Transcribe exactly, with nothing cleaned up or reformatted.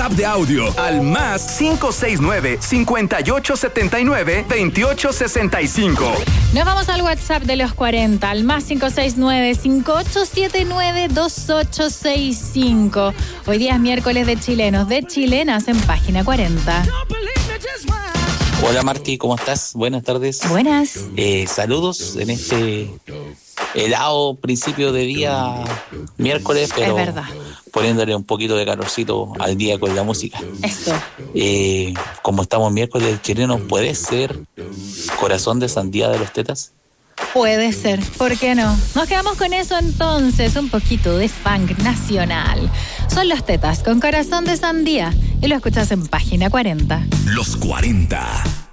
WhatsApp de audio al más cinco seis nueve, cinco ocho siete nueve, dos ocho seis cinco. Nos vamos al WhatsApp de los cuarenta, al más cinco seis nueve, cinco ocho siete nueve, dos ocho seis cinco. Hoy día es miércoles de chilenos, de chilenas en página cuarenta. Hola Marti, ¿cómo estás? Buenas tardes. Buenas. Eh, saludos en este helado principio de día miércoles, pero es verdad, poniéndole un poquito de calorcito al día con la música. Eso. Eh, como estamos miércoles chilenos, ¿puede ser Corazón de Sandía de los Tetas? Puede ser, ¿por qué no? Nos quedamos con eso entonces, un poquito de funk nacional. Son Los Tetas con Corazón de Sandía y lo escuchas en página cuarenta. Los cuarenta.